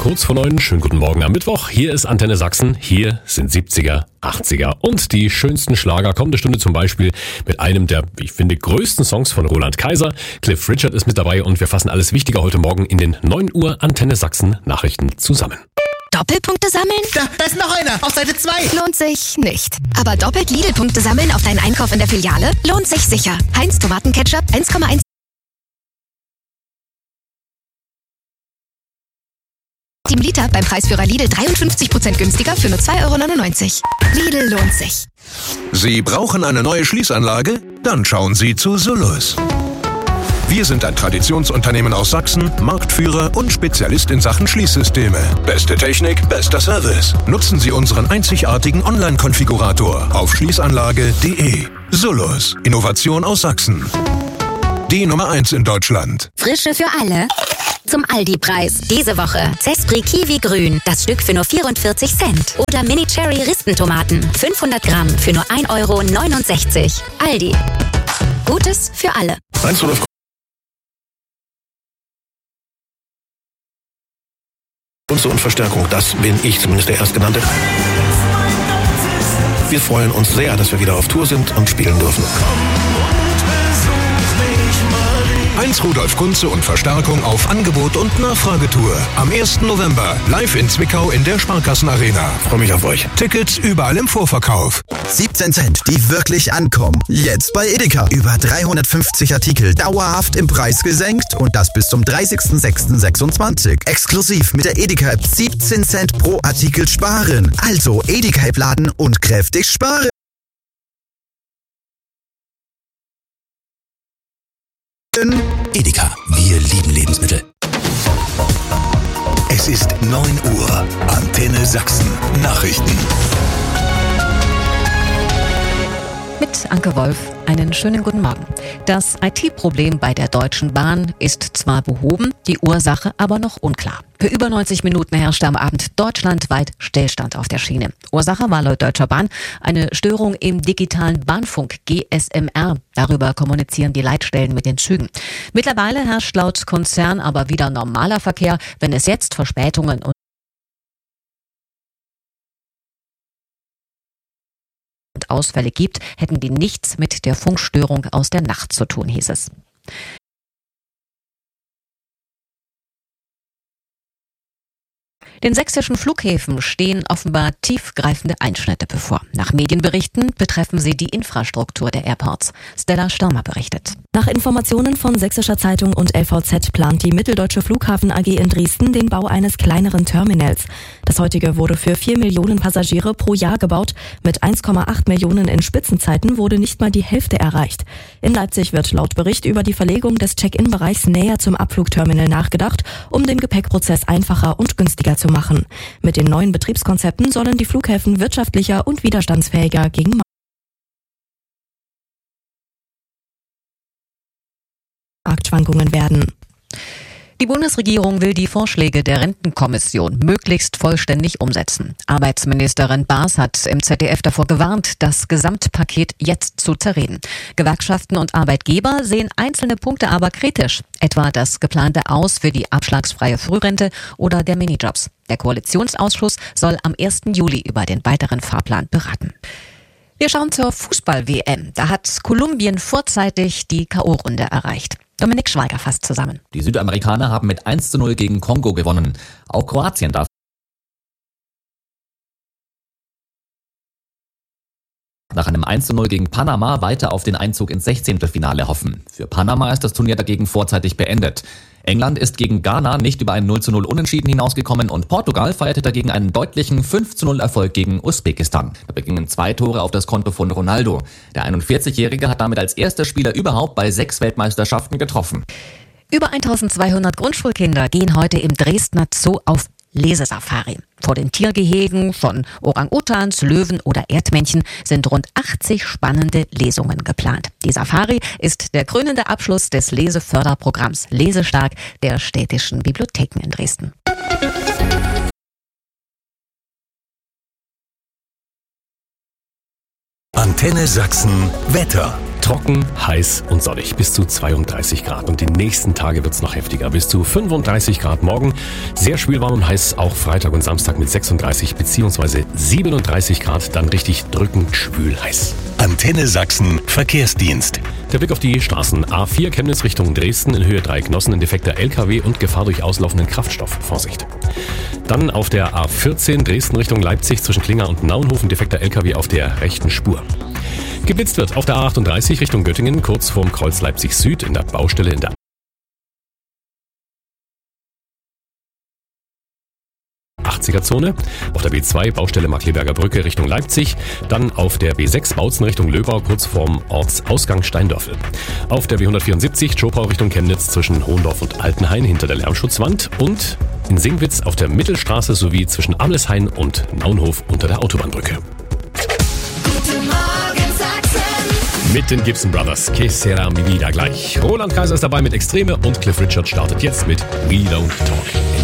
kurz vor 9. Schönen guten Morgen am Mittwoch. Hier ist Antenne Sachsen. Hier sind 70er, 80er und die schönsten Schlager. Kommende Stunde zum Beispiel mit einem der, wie ich finde, größten Songs von Roland Kaiser. Cliff Richard ist mit dabei und wir fassen alles Wichtige heute Morgen in den 9 Uhr Antenne Sachsen Nachrichten zusammen. Doppelpunkte sammeln? Da ist noch einer, auf Seite 2. Lohnt sich nicht. Aber doppelt Lidl-Punkte sammeln auf deinen Einkauf in der Filiale? Lohnt sich sicher. Heinz Tomatenketchup 1,1 Liter beim Preisführer Lidl 53% günstiger für nur 2,99 €. Lidl lohnt sich. Sie brauchen eine neue Schließanlage? Dann schauen Sie zu Solus. Wir sind ein Traditionsunternehmen aus Sachsen, Marktführer und Spezialist in Sachen Schließsysteme. Beste Technik, bester Service. Nutzen Sie unseren einzigartigen Online-Konfigurator auf schließanlage.de. Solus, Innovation aus Sachsen. Die Nummer 1 in Deutschland. Frische für alle. Zum Aldi-Preis. Diese Woche Zespri Kiwi Grün, das Stück für nur 44 Cent. Oder Mini Cherry Rispentomaten, 500 Gramm für nur 1,69 €. Aldi. Gutes für alle. Kunst und Verstärkung, das bin ich, zumindest der Erstgenannte. Wir freuen uns sehr, dass wir wieder auf Tour sind und spielen dürfen. Heinz Rudolf Kunze und Verstärkung auf Angebot und Nachfragetour. Am 1. November live in Zwickau in der Sparkassenarena. Freue mich auf euch. Tickets überall im Vorverkauf. 17 Cent, die wirklich ankommen. Jetzt bei Edeka. Über 350 Artikel dauerhaft im Preis gesenkt und das bis zum 30.06.26. Exklusiv mit der Edeka-App 17 Cent pro Artikel sparen. Also Edeka-App laden und kräftig sparen. Edeka, wir lieben Lebensmittel. Es ist 9 Uhr. Antenne Sachsen. Nachrichten. Mit Anke Wolf, einen schönen guten Morgen. Das IT-Problem bei der Deutschen Bahn ist zwar behoben, die Ursache aber noch unklar. Für über 90 Minuten herrschte am Abend deutschlandweit Stillstand auf der Schiene. Ursache war laut Deutscher Bahn eine Störung im digitalen Bahnfunk GSMR. Darüber kommunizieren die Leitstellen mit den Zügen. Mittlerweile herrscht laut Konzern aber wieder normaler Verkehr, wenn es jetzt Verspätungen und Ausfälle gibt, hätten die nichts mit der Funkstörung aus der Nacht zu tun, hieß es. Den sächsischen Flughäfen stehen offenbar tiefgreifende Einschnitte bevor. Nach Medienberichten betreffen sie die Infrastruktur der Airports. Stella Stürmer berichtet. Nach Informationen von Sächsischer Zeitung und LVZ plant die Mitteldeutsche Flughafen AG in Dresden den Bau eines kleineren Terminals. Das heutige wurde für 4 Millionen Passagiere pro Jahr gebaut. Mit 1,8 Millionen in Spitzenzeiten wurde nicht mal die Hälfte erreicht. In Leipzig wird laut Bericht über die Verlegung des Check-in-Bereichs näher zum Abflugterminal nachgedacht, um den Gepäckprozess einfacher und günstiger zu machen. Mit den neuen Betriebskonzepten sollen die Flughäfen wirtschaftlicher und widerstandsfähiger gegen Marktschwankungen werden. Die Bundesregierung will die Vorschläge der Rentenkommission möglichst vollständig umsetzen. Arbeitsministerin Baas hat im ZDF davor gewarnt, das Gesamtpaket jetzt zu zerreden. Gewerkschaften und Arbeitgeber sehen einzelne Punkte aber kritisch, etwa das geplante Aus für die abschlagsfreie Frührente oder der Minijobs. Der Koalitionsausschuss soll am 1. Juli über den weiteren Fahrplan beraten. Wir schauen zur Fußball-WM. Da hat Kolumbien vorzeitig die K.O.-Runde erreicht. Dominik Schweiger fasst zusammen. Die Südamerikaner haben mit 1:0 gegen Kongo gewonnen. Auch Kroatien darf nach einem 1:0 gegen Panama weiter auf den Einzug ins 16. Finale hoffen. Für Panama ist das Turnier dagegen vorzeitig beendet. England ist gegen Ghana nicht über ein 0:0 Unentschieden hinausgekommen und Portugal feierte dagegen einen deutlichen 5:0 Erfolg gegen Usbekistan. Da gingen 2 Tore auf das Konto von Ronaldo. Der 41-Jährige hat damit als erster Spieler überhaupt bei 6 Weltmeisterschaften getroffen. Über 1200 Grundschulkinder gehen heute im Dresdner Zoo auf Lesesafari. Vor den Tiergehegen von Orang-Utans, Löwen oder Erdmännchen sind rund 80 spannende Lesungen geplant. Die Safari ist der krönende Abschluss des Leseförderprogramms Lesestark der städtischen Bibliotheken in Dresden. Antenne Sachsen Wetter. Trocken, heiß und sonnig. Bis zu 32 Grad. Und die nächsten Tage wird's noch heftiger. Bis zu 35 Grad morgen. Sehr schwülwarm und heiß auch Freitag und Samstag mit 36 bzw. 37 Grad. Dann richtig drückend schwül heiß. Antenne Sachsen Verkehrsdienst. Der Blick auf die Straßen. A4 Chemnitz Richtung Dresden in Höhe Dreiecknossen, ein defekter LKW und Gefahr durch auslaufenden Kraftstoff. Vorsicht. Dann auf der A14 Dresden Richtung Leipzig zwischen Klinger und Naunhofen, defekter LKW auf der rechten Spur. Geblitzt wird auf der A38 Richtung Göttingen, kurz vorm Kreuz Leipzig Süd in der Baustelle in der 80er-Zone, auf der B2 Baustelle Markkleeberger Brücke Richtung Leipzig, dann auf der B6 Bautzen Richtung Löbau kurz vorm Ortsausgang Steindörfel. Auf der B174 Zschopau Richtung Chemnitz zwischen Hohendorf und Altenhain hinter der Lärmschutzwand und in Singwitz auf der Mittelstraße sowie zwischen Amleshain und Naunhof unter der Autobahnbrücke. Guten Morgen Sachsen. Mit den Gibson Brothers, Que sera mi vida gleich. Roland Kaiser ist dabei mit Extreme und Cliff Richard startet jetzt mit We Don't Talk.